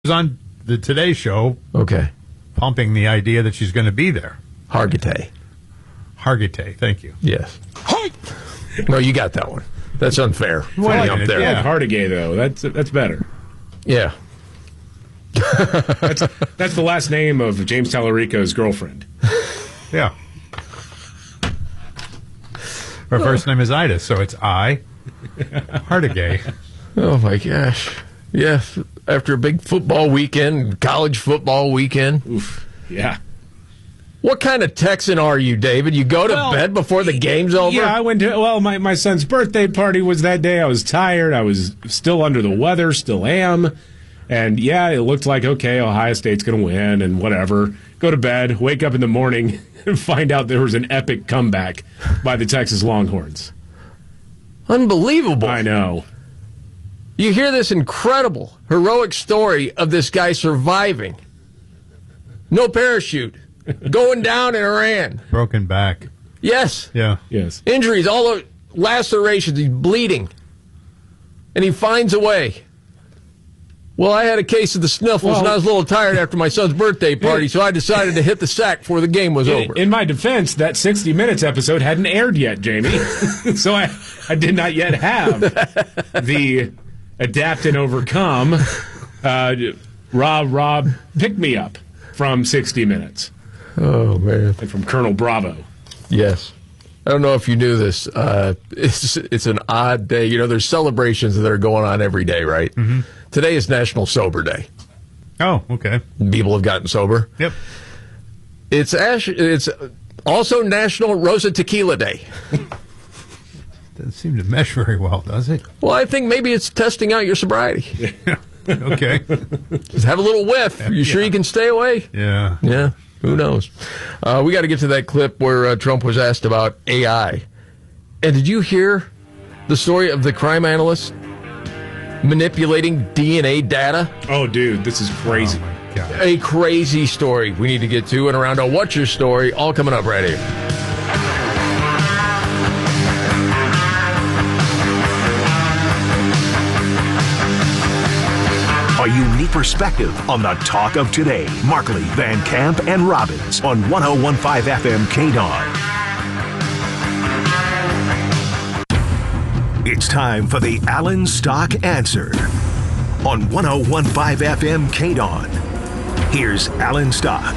was on the Today Show. Okay. Pumping the idea that she's going to be there. Hargitay. Thank you. Yes. No, you got that one. That's unfair. Wait up there. Yeah, Hardigay, though. That's better. Yeah. That's the last name of James Tallarico's girlfriend. Yeah. Her first name is Ida, so it's Hardigay. Oh, my gosh. Yeah, after a big football weekend, college football weekend. Oof. Yeah. What kind of Texan are you, David? You go to bed before the game's over? Yeah, I went to, my son's birthday party was that day. I was tired. I was still under the weather, still am. And, yeah, it looked like, okay, Ohio State's going to win and whatever. Go to bed, wake up in the morning, and find out there was an epic comeback by the Texas Longhorns. Unbelievable. I know. You hear this incredible, heroic story of this guy surviving. No parachute. Going down in Iran. Broken back. Yes. Yeah. Yes. Injuries, all the lacerations. He's bleeding. And he finds a way. Well, I had a case of the sniffles, and I was a little tired after my son's birthday party, so I decided to hit the sack before the game was over. In my defense, that 60 Minutes episode hadn't aired yet, Jamie. So I did not yet have the adapt and overcome Rob pick-me-up from 60 Minutes. Oh, man. And from Colonel Bravo. Yes. I don't know if you knew this. It's an odd day. You know, there's celebrations that are going on every day, right? Mm-hmm. Today is National Sober Day. Oh, okay. People have gotten sober. Yep. It's also National Rosa Tequila Day. Doesn't seem to mesh very well, does it? Well, I think maybe it's testing out your sobriety. Okay. Just have a little whiff. You sure you can stay away? Yeah. Yeah. Who knows? We got to get to that clip where Trump was asked about AI. And did you hear the story of the crime analyst manipulating DNA data? Oh, dude, this is crazy. Oh, my God. A crazy story we need to get to. And around a What's Your Story, all coming up right here. A unique perspective on the talk of today. Markley, Van Camp, and Robbins on 101.5 FM KDAR. It's time for the Allen Stock Answer on 101.5 FM KDAR. Here's Allen Stock.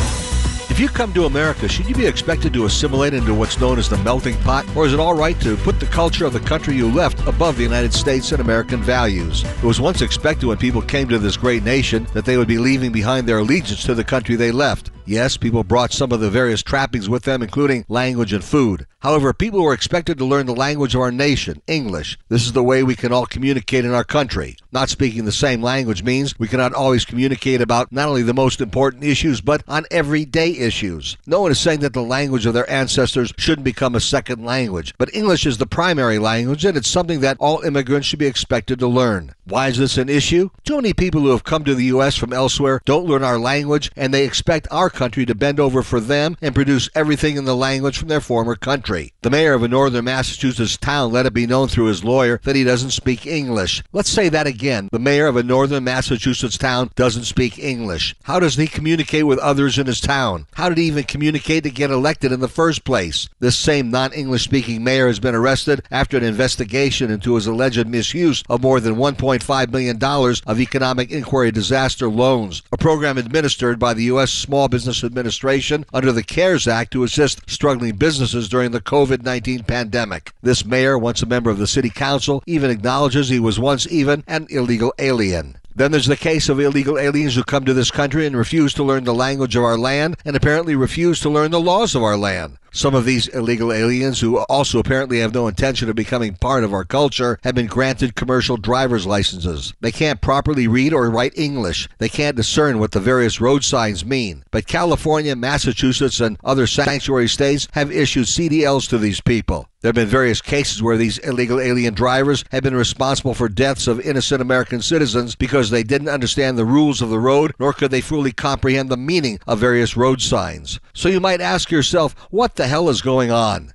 If you come to America, should you be expected to assimilate into what's known as the melting pot? Or is it all right to put the culture of the country you left above the United States and American values? It was once expected when people came to this great nation that they would be leaving behind their allegiance to the country they left. Yes, people brought some of the various trappings with them, including language and food. However, people were expected to learn the language of our nation, English. This is the way we can all communicate in our country. Not speaking the same language means we cannot always communicate about not only the most important issues, but on everyday issues. No one is saying that the language of their ancestors shouldn't become a second language, but English is the primary language, and it's something that all immigrants should be expected to learn. Why is this an issue? Too many people who have come to the U.S. from elsewhere don't learn our language, and they expect our country to bend over for them and produce everything in the language from their former country. The mayor of a northern Massachusetts town let it be known through his lawyer that he doesn't speak English. Let's say that again. The mayor of a northern Massachusetts town doesn't speak English. How does he communicate with others in his town? How did he even communicate to get elected in the first place? This same non-English speaking mayor has been arrested after an investigation into his alleged misuse of more than $1.5 million of economic inquiry disaster loans, a program administered by the U.S. Small Business Administration under the CARES Act to assist struggling businesses during the COVID-19 pandemic. This mayor, once a member of the city council, even acknowledges he was once even an illegal alien. Then there's the case of illegal aliens who come to this country and refuse to learn the language of our land and apparently refuse to learn the laws of our land. Some of these illegal aliens, who also apparently have no intention of becoming part of our culture, have been granted commercial driver's licenses. They can't properly read or write English. They can't discern what the various road signs mean. But California, Massachusetts, and other sanctuary states have issued CDLs to these people. There have been various cases where these illegal alien drivers have been responsible for deaths of innocent American citizens because they didn't understand the rules of the road, nor could they fully comprehend the meaning of various road signs. So you might ask yourself, what the hell is going on?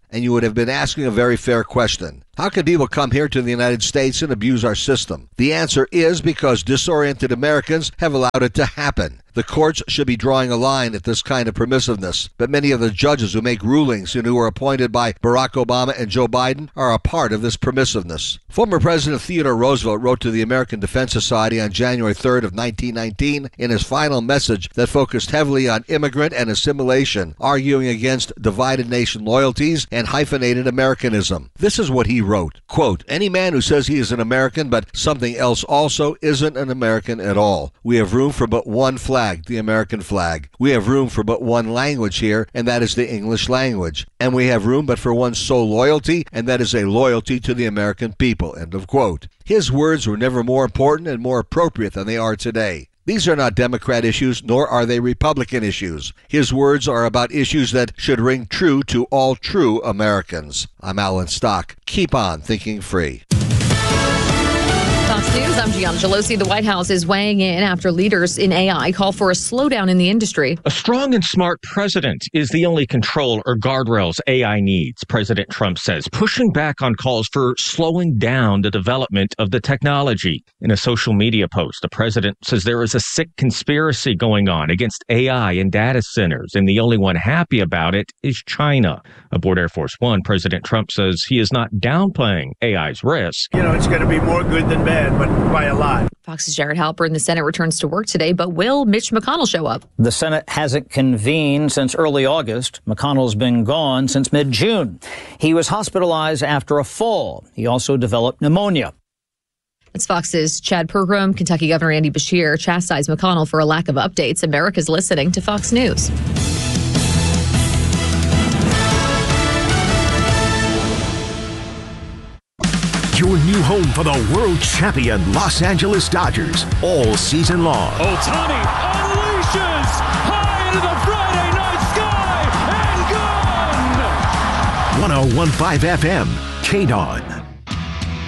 and you would have been asking a very fair question. How can people come here to the United States and abuse our system? The answer is because disoriented Americans have allowed it to happen. The courts should be drawing a line at this kind of permissiveness, but many of the judges who make rulings and who were appointed by Barack Obama and Joe Biden are a part of this permissiveness. Former President Theodore Roosevelt wrote to the American Defense Society on January 3rd of 1919 in his final message that focused heavily on immigrant and assimilation, arguing against divided nation loyalties and hyphenated Americanism. This is what he wrote, quote, "Any man who says he is an American but something else also isn't an American at all. We have room for but one flag, the American flag. We have room for but one language here, and that is the English language. And we have room but for one sole loyalty, and that is a loyalty to the American people," end of quote. His words were never more important and more appropriate than they are today. These are not Democrat issues, nor are they Republican issues. His words are about issues that should ring true to all true Americans. I'm Alan Stock. Keep on thinking free. Fox News, I'm Gianna Gelosi. The White House is weighing in after leaders in AI call for a slowdown in the industry. A strong and smart president is the only control or guardrails AI needs, President Trump says, pushing back on calls for slowing down the development of the technology. In a social media post, the president says there is a sick conspiracy going on against AI and data centers, and the only one happy about it is China. Aboard Air Force One, President Trump says he is not downplaying AI's risk. It's going to be more good than bad, but by a lot. Fox's Jared Halpern. The Senate returns to work today, but will Mitch McConnell show up? The Senate hasn't convened since early August. McConnell's been gone since mid-June. He was hospitalized after a fall. He also developed pneumonia. It's Fox's Chad Pergram. Kentucky Governor Andy Beshear chastised McConnell for a lack of updates. America's listening to Fox News. Your new home for the world champion Los Angeles Dodgers all season long. Ohtani unleashes high into the Friday night sky and gone! 101.5 FM, KDON.